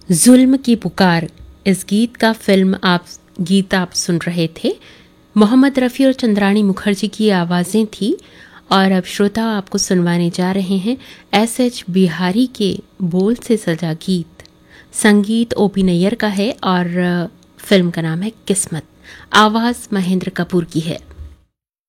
जुल्म की पुकार, इस गीत आप सुन रहे थे। मोहम्मद रफ़ी और चंद्राणी मुखर्जी की आवाज़ें थी। और अब श्रोता आपको सुनवाने जा रहे हैं एस.एच. बिहारी के बोल से सजा गीत। संगीत ओ.पी. नैयर का है और फिल्म का नाम है किस्मत। आवाज़ महेंद्र कपूर की है।